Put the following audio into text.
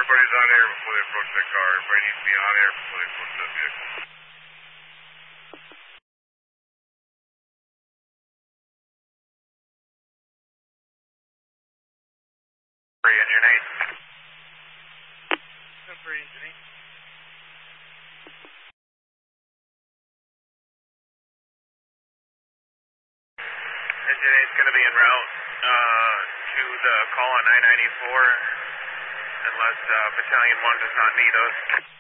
everybody's on air before they approach that car. Everybody needs to be on air before they approach that vehicle. Engine 8. Temporary engine 8. Engine 8 is going to be en route to the call on 994 unless Battalion 1 does not need us.